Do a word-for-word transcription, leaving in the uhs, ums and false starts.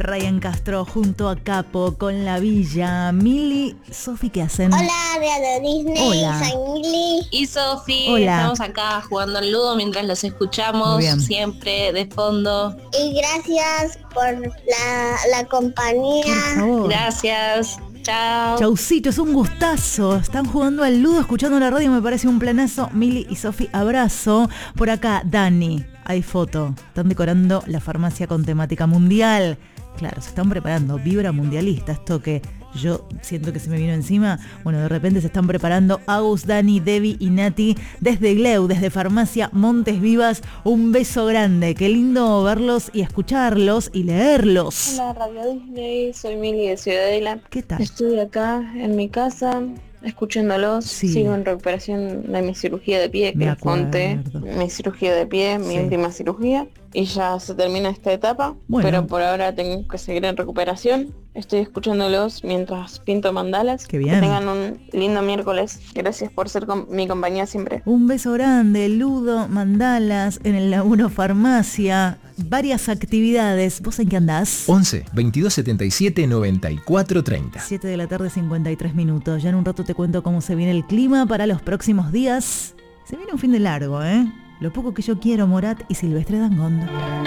Ryan Castro junto a Capo con La Villa. Mili, Sofi, ¿qué hacen? Hola, Radio Disney. Hola. Soy Mili. Y Sofi, Hola. estamos acá jugando al ludo mientras los escuchamos siempre de fondo. Y gracias por la, la compañía. Por favor. Gracias. Chao. Chaucito, es un gustazo. Están jugando al ludo, escuchando la radio, me parece un planazo. Mili y Sofi, abrazo. Por acá, Dani, hay foto. Están decorando la farmacia con temática mundial. Claro, se están preparando. Vibra mundialista, esto que yo siento que se me vino encima. Bueno, de repente se están preparando Agus, Dani, Debbie y Nati desde Gleu, desde Farmacia Montes Vivas. Un beso grande. Qué lindo verlos y escucharlos y leerlos. Hola, Radio Disney. Soy Mili de Ciudadela. ¿Qué tal? Estoy acá en mi casa escuchándolos. Sí. Sigo en recuperación de mi cirugía de pie, Me que les conté. acuerdo. Mi cirugía de pie, mi Sí. última cirugía. Y ya se termina esta etapa. Bueno. Pero por ahora tengo que seguir en recuperación. Estoy escuchándolos mientras pinto mandalas. Qué bien. Que tengan un lindo miércoles. Gracias por ser com- mi compañía siempre. Un beso grande, ludo, mandalas, en el laburo farmacia, varias actividades. ¿Vos en qué andás? once, veintidós setenta y siete, noventa y cuatro treinta. siete de la tarde, cincuenta y tres minutos. Ya en un rato te cuento cómo se viene el clima para los próximos días. Se viene un fin de largo, ¿eh? Lo poco que yo quiero, Morat y Silvestre Dangond.